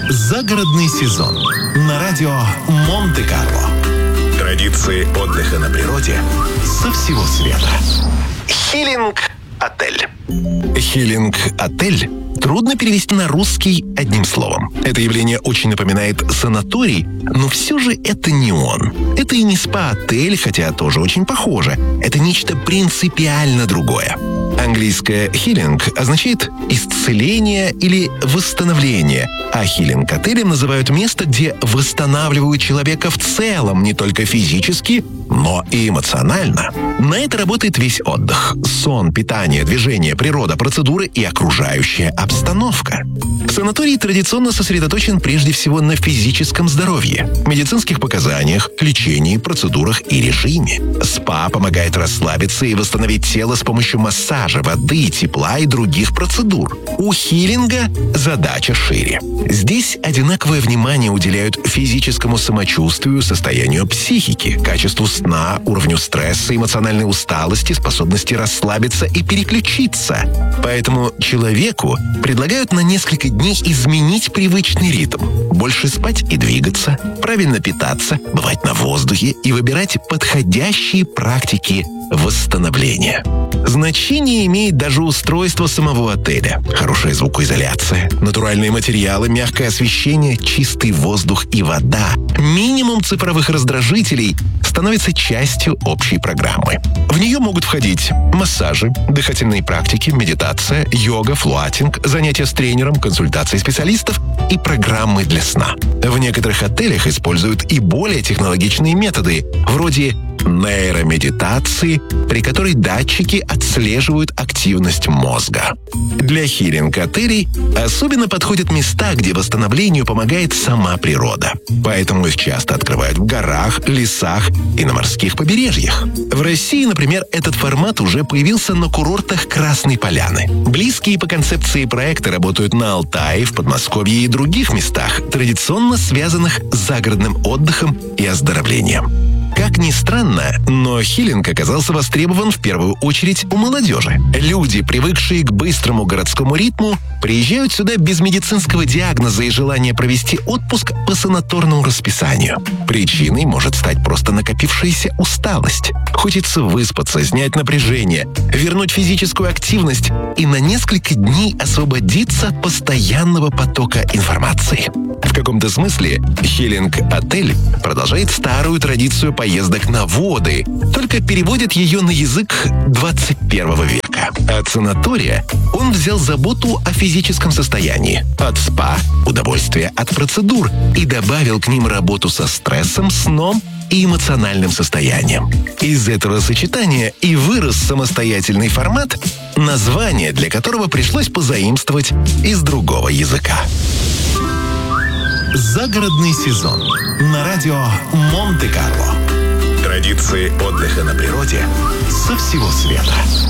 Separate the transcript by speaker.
Speaker 1: Загородный сезон на радио Монте-Карло. Традиции отдыха на природе со всего света. Хилинг-отель. Хилинг-отель трудно перевести на русский одним словом. Это явление очень напоминает санаторий, но все же это не он. Это и не спа-отель, хотя тоже очень похоже. Это нечто принципиально другое. Английское «healing» означает «исцеление» или «восстановление», а хилинг-отелем называют место, где восстанавливают человека в целом, не только физически, но и эмоционально. На это работает весь отдых. Сон, питание, движение, природа, процедуры и окружающая обстановка. Санаторий традиционно сосредоточен прежде всего на физическом здоровье, медицинских показаниях, лечении, процедурах и режиме. СПА помогает расслабиться и восстановить тело с помощью массажа, воды, тепла и других процедур. У хилинга задача шире. Здесь одинаковое внимание уделяют физическому самочувствию, состоянию психики, качеству сна, уровню стресса, эмоциональной усталости, способности расслабиться и переключиться. Поэтому человеку предлагают на несколько дней изменить привычный ритм. Больше спать и двигаться, правильно питаться, бывать на воздухе и выбирать подходящие практики восстановления. Значение имеет даже устройство самого отеля. Хорошая звукоизоляция, натуральные материалы, мягкое освещение, чистый воздух и вода. Минимум цифровых раздражителей становится частью общей программы. В нее могут входить массажи, дыхательные практики, медитация, йога, флуатинг, занятия с тренером, консультации специалистов и программы для сна. В некоторых отелях используют и более технологичные методы, вроде нейромедитации, при которой датчики отслеживают активность мозга. Для хилинг-отелей особенно подходят места, где восстановлению помогает сама природа. Поэтому их часто открывают в горах, лесах и на морских побережьях. В России, например, этот формат уже появился на курортах Красной Поляны. Близкие по концепции проекты работают на Алтае, в Подмосковье и других местах, традиционно связанных с загородным отдыхом и оздоровлением. Как ни странно, но хилинг оказался востребован в первую очередь у молодежи. Люди, привыкшие к быстрому городскому ритму, приезжают сюда без медицинского диагноза и желания провести отпуск по санаторному расписанию. Причиной может стать просто накопившаяся усталость. Хочется выспаться, снять напряжение, вернуть физическую активность и на несколько дней освободиться от постоянного потока информации. В каком-то смысле хилинг-отель продолжает старую традицию поездок на воды, только переводит ее на язык 21 века. От санатория он взял заботу о физическом состоянии, от спа – удовольствие от процедур и добавил к ним работу со стрессом, сном и эмоциональным состоянием. Из этого сочетания и вырос самостоятельный формат, название для которого пришлось позаимствовать из другого языка. Загородный сезон на радио Монте-Карло. Традиции отдыха на природе со всего света.